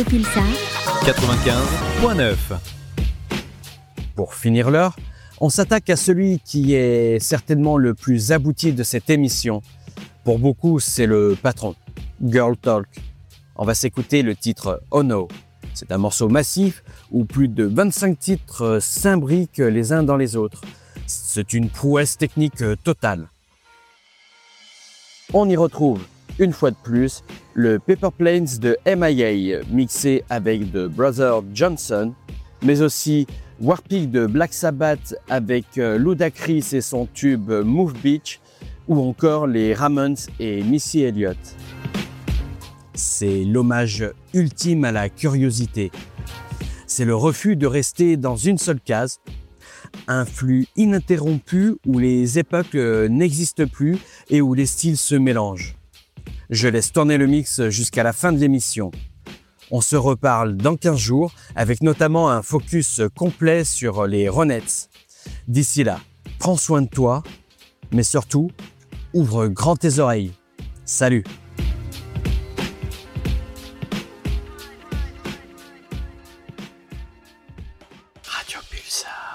Pulsar 95.9. Pour finir l'heure, on s'attaque à celui qui est certainement le plus abouti de cette émission. Pour beaucoup, c'est le patron, Girl Talk. On va s'écouter le titre Oh No. C'est un morceau massif où plus de 25 titres s'imbriquent les uns dans les autres. C'est une prouesse technique totale. On y retrouve, une fois de plus, le Paper Planes de MIA, mixé avec The Brothers Johnson, mais aussi Warpig de Black Sabbath avec Ludacris et son tube Move Beach, ou encore les Ramones et Missy Elliott. C'est l'hommage ultime à la curiosité. C'est le refus de rester dans une seule case, un flux ininterrompu où les époques n'existent plus et où les styles se mélangent. Je laisse tourner le mix jusqu'à la fin de l'émission. On se reparle dans 15 jours avec notamment un focus complet sur les Ronettes. D'ici là, prends soin de toi, mais surtout, ouvre grand tes oreilles. Salut! Radio Pulsar.